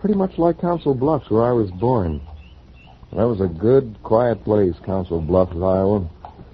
pretty much like Council Bluffs, where I was born. That was a good, quiet place, Council Bluffs, Iowa.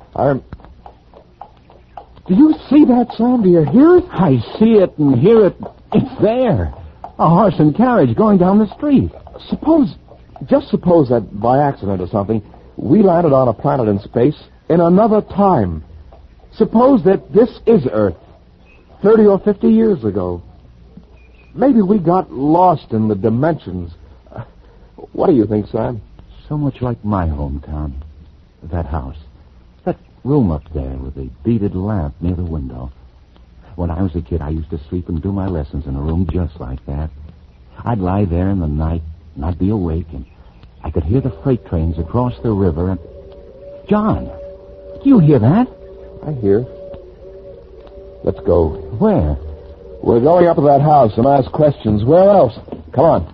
Do you see that, Sam? Do you hear it? I see it and hear it. It's there. A horse and carriage going down the street. Just suppose that by accident or something, we landed on a planet in space in another time. Suppose that this is Earth, 30 or 50 years ago. Maybe we got lost in the dimensions. What do you think, Sam? So much like my hometown. That house. That room up there with the beaded lamp near the window. When I was a kid, I used to sleep and do my lessons in a room just like that. I'd lie there in the night, and I'd be awake, and I could hear the freight trains across the river, and... John, do you hear that? I hear. Let's go. Where? We're going up to that house and ask questions. Where else? Come on.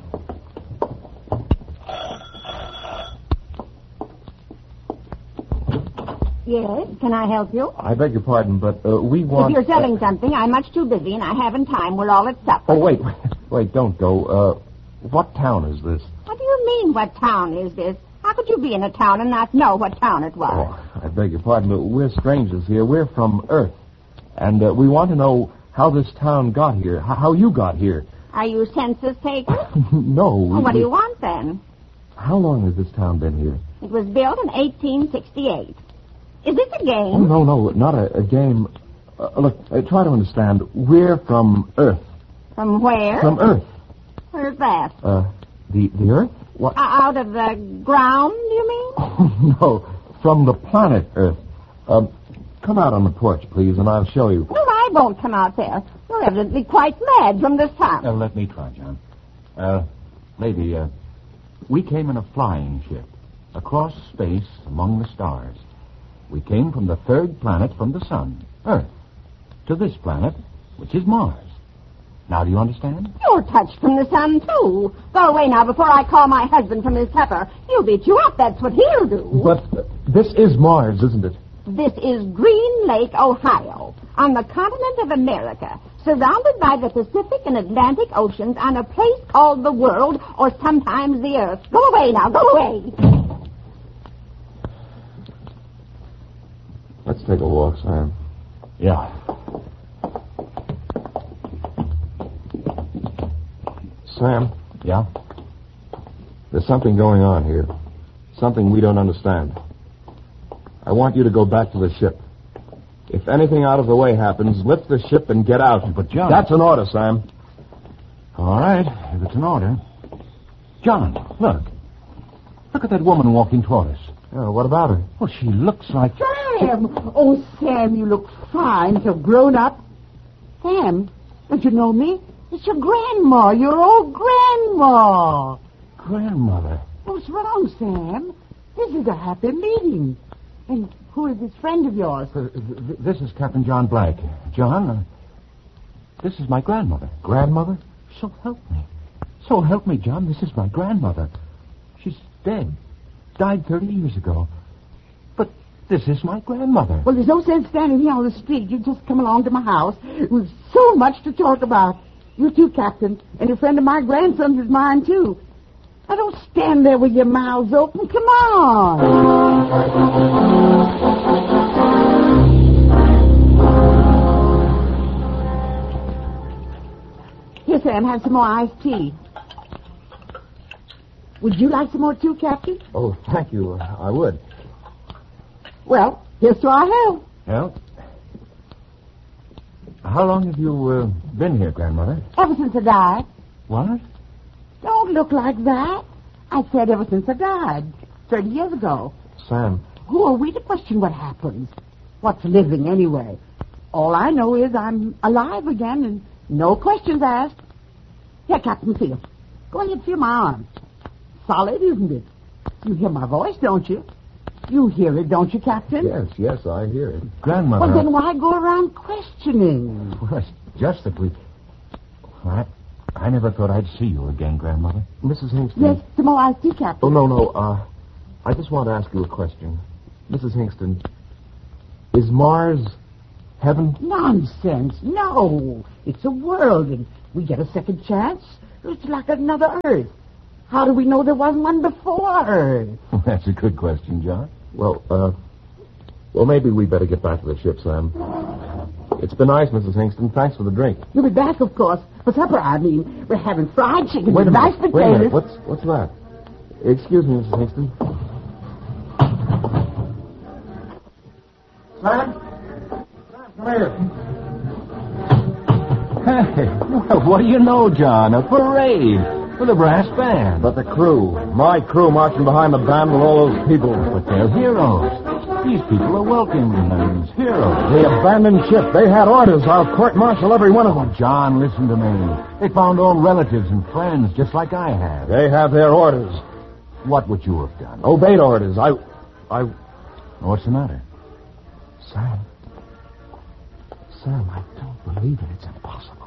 Yes, can I help you? I beg your pardon, but we want... If you're selling something, I'm much too busy and I haven't time. We're all at supper. Oh, wait, don't go. What town is this? What do you mean, what town is this? How could you be in a town and not know what town it was? Oh, I beg your pardon, but we're strangers here. We're from Earth. And we want to know how this town got here, how you got here. Are you census taker? No. Well, what do you want, then? How long has this town been here? It was built in 1868. Is this a game? Oh, no, not a game. Look, try to understand. We're from Earth. From where? From Earth. Where's that? The Earth? What? Out of the ground, you mean? Oh, no, from the planet Earth. Come out on the porch, please, and I'll show you. No, I won't come out there. You're evidently quite mad from the sun. Let me try, John. Lady, we came in a flying ship across space among the stars. We came from the third planet from the sun, Earth, to this planet, which is Mars. Now, do you understand? You're touched from the sun, too. Go away now before I call my husband from his supper. He'll beat you up. That's what he'll do. But this is Mars, isn't it? This is Green Lake, Ohio, on the continent of America, surrounded by the Pacific and Atlantic Oceans on a place called the world, or sometimes the Earth. Go away now. Go away. Let's take a walk, Sam. Yeah. Sam? Yeah? There's something going on here. Something we don't understand. I want you to go back to the ship. If anything out of the way happens, lift the ship and get out. But, John... That's an order, Sam. All right, if it's an order. John, look. Look at that woman walking toward us. Yeah, what about her? Well, she looks like... Sam! Oh, Sam, you look fine. So grown up. Sam, don't you know me? It's your grandma, your old grandma. Grandmother. What's wrong, Sam? This is a happy meeting. And who is this friend of yours? This is Captain John Black. John, this is my grandmother. Grandmother? So help me. So help me, John. This is my grandmother. She's dead. Died 30 years ago. But this is my grandmother. Well, there's no sense standing here on the street. You just come along to my house. We've so much to talk about. You too, Captain. And a friend of my grandson's is mine, too. Now, don't stand there with your mouths open. Come on. Here, Sam, have some more iced tea. Would you like some more, too, Captain? Oh, thank you. I would. Well, here's to our health. Well, how long have you been here, Grandmother? Ever since I died. What? Don't look like that. I said ever since I died, 30 years ago. Sam. Who are we to question what happens? What's living, anyway? All I know is I'm alive again and no questions asked. Here, Captain, feel. Go ahead, feel my arm. Solid, isn't it? You hear my voice, don't you? You hear it, don't you, Captain? Yes, I hear it. Grandmother... Well, then why go around questioning? Well, it's just that we... I never thought I'd see you again, Grandmother. Mrs. Hingston. Yes, some more iced tea, Captain. Oh, no. I just want to ask you a question. Mrs. Hingston, is Mars heaven? Nonsense. No. It's a world, and We get a second chance. It's like another Earth. How do we know there wasn't one before Earth? That's a good question, John. Well, maybe we better get back to the ship, Sam. It's been nice, Mrs. Hingston. Thanks for the drink. You'll be back, of course. For supper, I mean. We're having fried chicken Wait with a mashed minute. Wait a minute. potatoes. What's that? Excuse me, Mrs. Hingston. Sam? Come here. Hey, well, what do you know, John? A parade with a brass band. But the crew. My crew marching behind the band with all those people. But they're heroes. These people are welcoming as heroes. The abandoned ship. They had orders. I'll court-martial every one of them. John, listen to me. They found old relatives and friends just like I have. They have their orders. What would you have done? Obeyed orders. What's the matter? Sam, I don't believe it. It's impossible.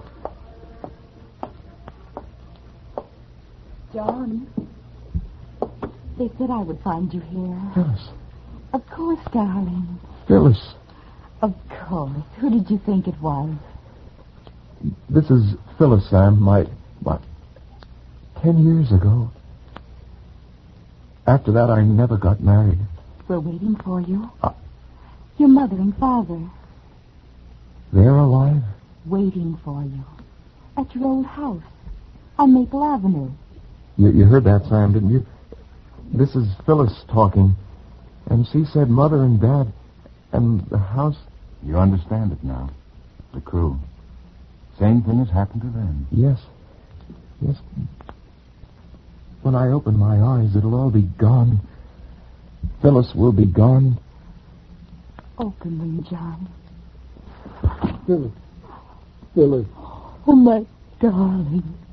John, they said I would find you here. Phyllis. Of course, darling. Phyllis. Of course. Who did you think it was? This is Phyllis, Sam. My 10 years ago. After that, I never got married. We're waiting for you. Your mother and father. They're alive? Waiting for you. At your old house. On Maple Avenue. You heard that, Sam, didn't you? This is Phyllis talking. And she said Mother and Dad and the house... You understand it now. The crew. Same thing has happened to them. Yes. Yes. When I open my eyes, it'll all be gone. Phyllis will be gone. Open them, John. Phyllis. Phyllis. Oh, my darling.